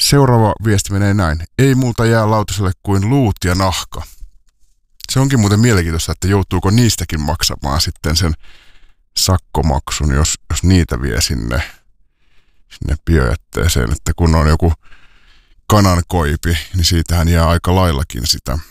Seuraava viesti menee näin. Ei multa jää lautaselle kuin luut ja nahka. Se onkin muuten mielenkiintoista, että joutuuko niistäkin maksamaan sitten sen sakkomaksun, jos niitä vie sinne biojätteeseen. Että kun on joku kanankoipi, niin siitähän jää aika laillakin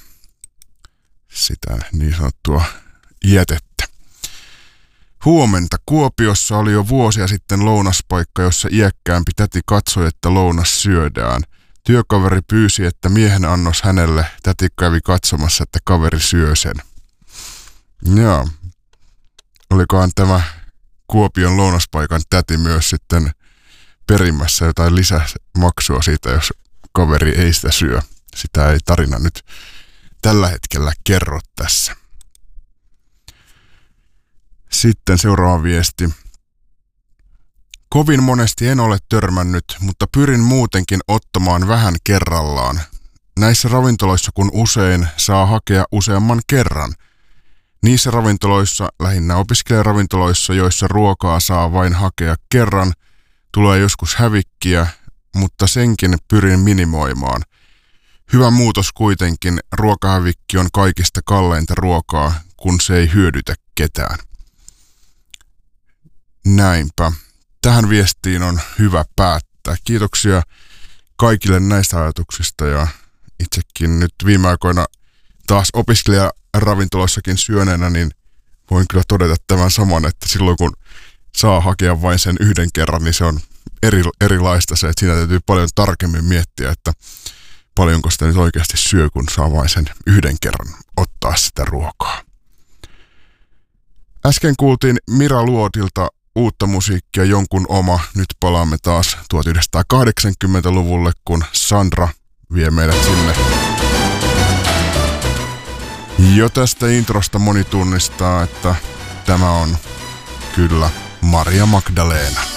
sitä niin sanottua jätettä. Huomenta. Kuopiossa oli jo vuosia sitten lounaspaikka, jossa iäkkäämpi täti katsoi, että lounas syödään. Työkaveri pyysi, että miehen annos hänelle. Täti kävi katsomassa, että kaveri syö sen. Joo. Olikohan tämä Kuopion lounaspaikan täti myös sitten perimässä jotain lisämaksua siitä, jos kaveri ei sitä syö. Sitä ei tarina nyt tällä hetkellä kerro tässä. Sitten seuraava viesti. Kovin monesti en ole törmännyt, mutta pyrin muutenkin ottamaan vähän kerrallaan. Näissä ravintoloissa kun usein saa hakea useamman kerran. Niissä ravintoloissa, lähinnä opiskelijaravintoloissa, joissa ruokaa saa vain hakea kerran, tulee joskus hävikkiä, mutta senkin pyrin minimoimaan. Hyvä muutos kuitenkin, ruokahävikki on kaikista kalleinta ruokaa, kun se ei hyödytä ketään. Näinpä. Tähän viestiin on hyvä päättää. Kiitoksia kaikille näistä ajatuksista ja itsekin nyt viime aikoina taas opiskelijaravintoloissakin syöneenä, niin voin kyllä todeta tämän saman, että silloin kun saa hakea vain sen yhden kerran, niin se on erilaista se, että siinä täytyy paljon tarkemmin miettiä, että paljonko sitä nyt oikeasti syö, kun saa vain sen yhden kerran ottaa sitä ruokaa. Äsken kuultiin Mira Luodilta uutta musiikkia, jonkun oma. Nyt palaamme taas 1980-luvulle, kun Sandra vie meidät sinne. Jo tästä introsta moni tunnistaa, että tämä on kyllä Maria Magdalena.